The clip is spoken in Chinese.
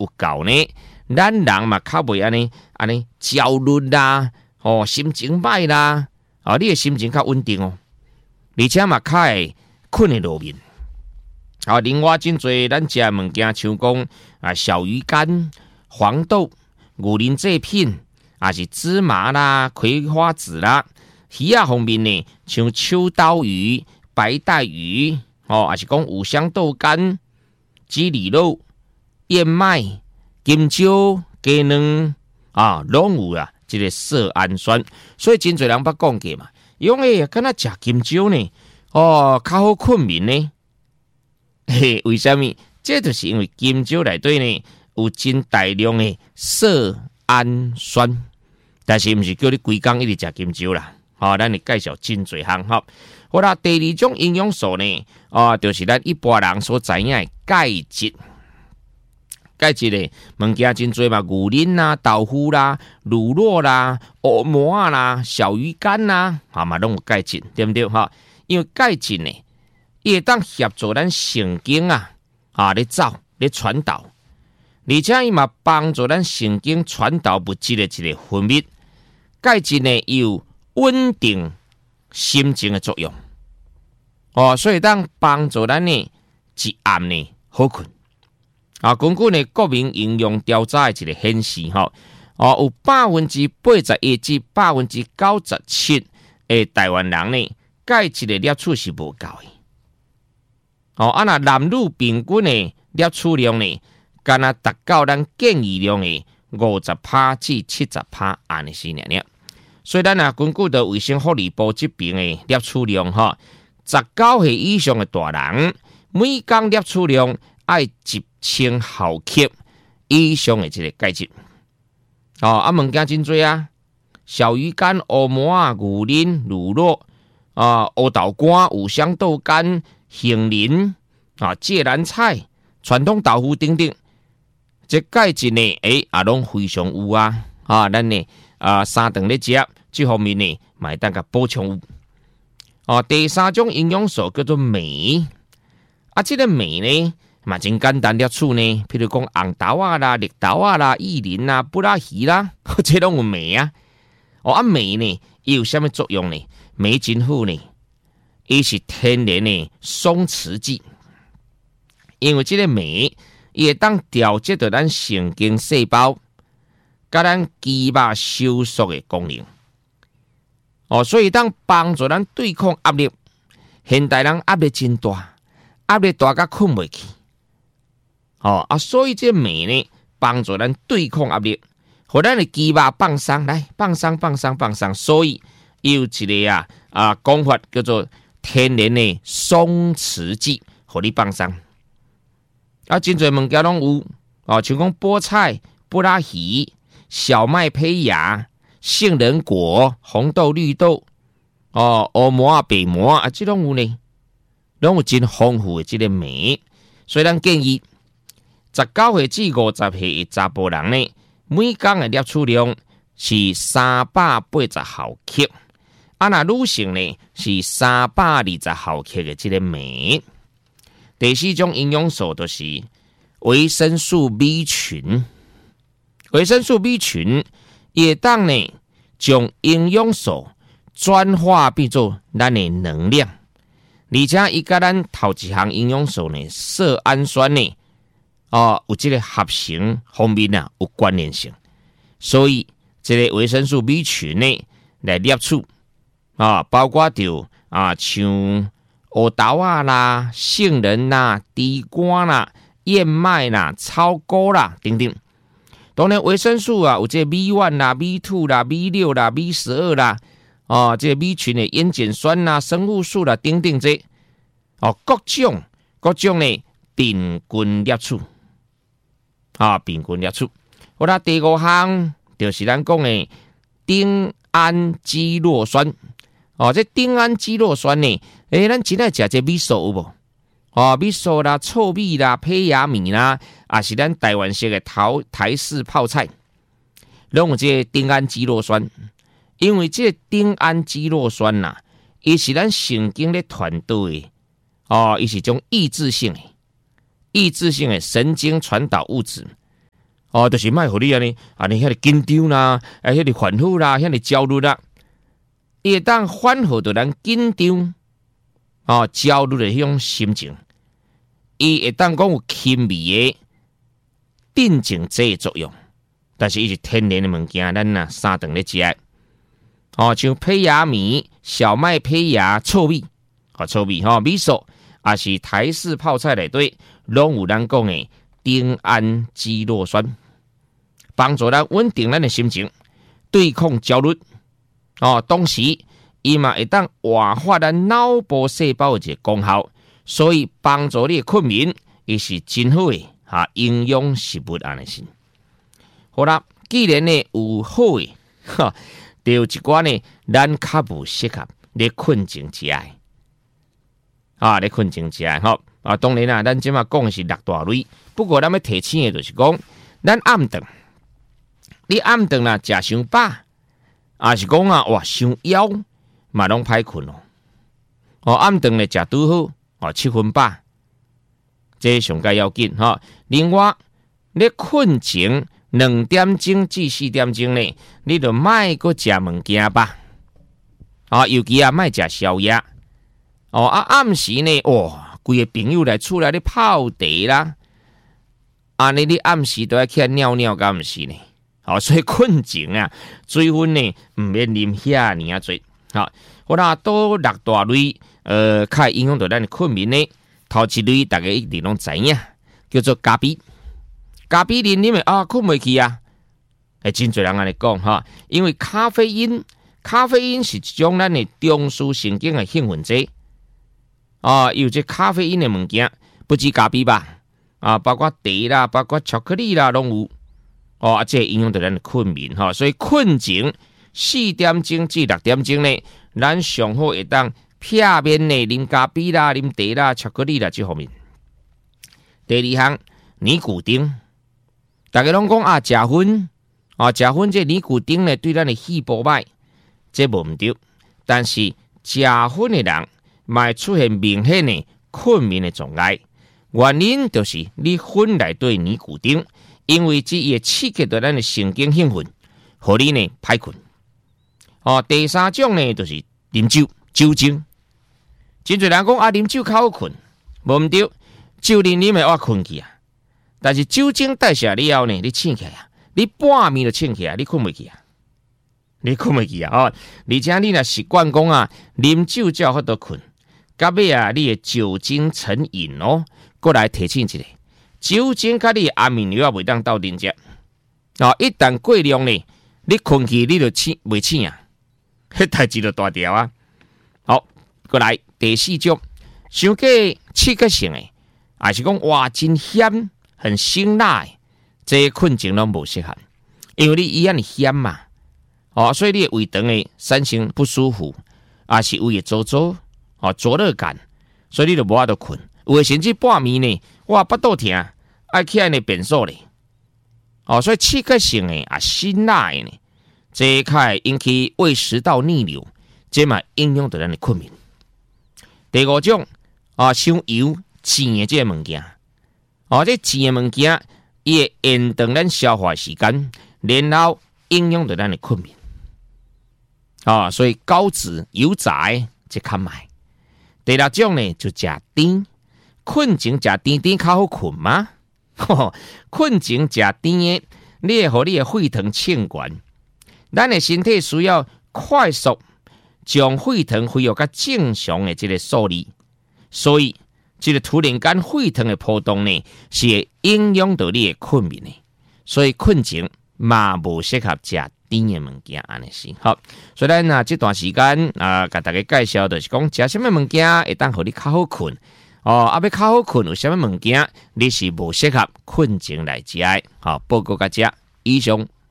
有够呢，咱人嘛较袂安尼焦虑啦，心情歹啦，你的心情较稳定哦，而且嘛较会困会落眠。另外真侪咱食物件，像讲小鱼干、黄豆、五仁制品，是芝麻啦、葵花籽啦。鱼方面呢，像秋刀鱼、白带鱼，还是讲五香豆干、鸡里肉、燕麦、金蕉、鸡卵拢有这个色氨酸，所以真侪人捌讲过嘛，因为敢若食金蕉呢，较好困眠呢。为什么？这就是因为金蕉内底呢有真大量的色氨酸，但是不是叫你规工一直食金蕉啦。咱会介绍真侪项好啦，第二种营养素呢，就是咱一般人所知影的钙质。钙质的物件真侪嘛，牛奶啦、豆腐啦、乳酪啦、欧馍啦、小鱼干啦，嘛拢有钙质，对不对因为钙质呢，伊会当协助咱神经咧走咧传导，而且伊嘛帮助咱神经传导物质的一个分泌。钙质呢有稳定心情的作用，所以当帮助咱呢一暗呢好困。根据呢国民营养调查的一个显示，有81%至97%的台湾人呢钙质的摄取是无够的。若男女平均的摄取量呢，敢若达到咱建议量的50%至70%安尼是尔。所以咱根据的卫生福利部这边的摄取量，19岁以上的大人每天摄取量要1000毫克以上的这个钙质。物件真多小鱼干、欧馍牛奶、乳酪黑豆干、五香豆干、杏仁芥蓝菜、传统豆腐等等，这钙质呢，拢非常有咱呢三顿咧食，这方面呢，买当个补充有。第三种营养素叫做镁，这个镁呢，嘛真简单摄取呢，譬如讲红豆啦、绿豆啦、薏仁啦、布拉鱼啦，这拢有镁镁呢，伊有啥物作用呢？镁真好呢，伊是天然的松弛剂，因为这个镁伊会当调节到咱神经细胞甲咱肌肉收缩的功能。所以当帮助咱对抗压力。现代人压力真大，压力大到困袂去。所以这镁呢，帮助咱对抗压力，互咱的肌肉放松，来放松。所以有一个讲法叫做天然的松弛剂，互你放松。真侪物件拢有像讲菠菜、布拉鱼、小麦胚芽、杏仁果、红豆、绿豆、黑馍白馍这拢有呢，拢有真丰富的这个镁。所以咱建议19岁至50岁的查甫人呢，每天的摄取量是380毫克，若女性呢是320毫克的这个镁。第四种营养素就是维生素 B 群。维生素 B 群也当呢将营养素转化变做咱的能量，而且伊甲咱头一项营养素呢色氨酸呢有这个合成方面有关联性，所以这个维生素 B 群呢来摄取包括着像黑豆啦、杏仁啦、地瓜啦、燕麦啦、草菇啦等等。当然维生素有这 B1 啦、B2 啦、B6 啦、B12 啦这个 B 群的烟碱酸啦、生物素啦等等这各种呢平均摄取平均摄取。好啦，第五项就是咱讲的丁氨基洛酸这丁氨基洛酸呢咱真爱食这米素有无米素啦、糙米啦、胚芽米啦，也是咱台湾式的台式泡菜，拢有这丁氨基洛酸。因为这丁氨基洛酸伊是咱神经咧传导的伊是种抑制性的神经传导物质。 就是卖互你安尼遐个紧张啦，遐个烦恼啦，遐个焦虑啦，伊会当缓和着咱紧张焦虑的迄种心情，伊会当讲有轻微的镇静剂的作用，但是伊是天然的物件，咱三顿咧食。像胚芽米、小麦胚芽、糙米，糙米米素，也是台式泡菜内底拢有咱讲的丁氨基洛酸，帮助咱稳定咱的心情，对抗焦虑。同时伊嘛会当活化咱脑部细胞的一个功效，所以帮助你的困眠，伊是真好的营养食物安尼是。好啦，既然呢有好的，就有一寡呢，咱较无适合咧困前食的，咧困前食的当然啦，咱即马讲的是六大类，不过咱要提醒的就是讲，咱暗顿，你暗顿啦食伤饱，也是讲哇伤枵，嘛拢歹困暗顿咧食拄好，7分饱，这上介要紧另外，你困前2点钟至4点钟呢，你就莫阁食物件吧。尤其莫食宵夜。暗时呢，规个朋友来厝内咧泡茶啦，安尼你暗时都要起来尿尿，敢毋是呢？所以困前水分呢，毋免啉遐尔多。好啦，都六大类，较影响到咱的困眠呢。头一类大家一定拢知影，叫做咖啡。咖啡啉啉的困袂去真侪人安尼讲因为咖啡因是一种咱的中枢神经的兴奋剂有这咖啡因的物件，不止咖啡吧包括茶啦，包括巧克力啦，拢有这影响到咱的困眠所以困前4点钟至6点钟呢，咱上好会当片面的啉咖啡啦、啉茶啦、巧克力啦这方面。第二项尼古丁。大家拢讲食薰食薰这尼古丁呢，对咱的细胞歹，这无毋对。但是食薰的人，会出现明显的困眠的障碍，原因就是你薰内底尼古丁，因为这会刺激到咱的神经兴奋，互你呢歹困。第三种呢，就是啉酒精。真侪人讲啉酒较好困，无毋对，酒啉的困去但是酒精代谢了后呢，你醒起来你半暝就醒起来，你困袂去而且你若习惯讲啉酒才有法度困，到尾你的酒精成瘾过来提醒一下，酒精甲你的安眠药袂当斗阵食一旦过量呢，你困去你就袂醒迄代志就大条好，过来第4种，伤过刺激性的，也是讲哇真咸。很辛辣的，这困前拢无适合，因为你伊安尼咸嘛，所以你的胃肠的产生不舒服，也是胃的灼热感，所以你就无法度困。有的甚至半暝呢，哇，腹肚疼，爱起来呢便所咧。所以刺激性的辛辣的呢，这较会引起胃食道逆流，这嘛影响到咱的困眠。第5种伤油甜的这个物件。这甜的物件，伊会延长咱消化时间，然后影响到咱的困眠。所以高脂油炸的这较歹。第6种呢，就食甜，困前食甜较好困吗？困前食甜的，你会互你的血糖清悬。咱的身体需要快速将血糖恢复到正常的这个数字，所以。这个突然间血糖的波动呢，是会影响到你的困眠的，所以困前嘛无适合食甜的物件，安尼是好。所以咱这段时间甲大家介绍就是讲，食什么物件会当互你较好困要较好困，有什么物件你是无适合困前来食的。好，报告大家，以上。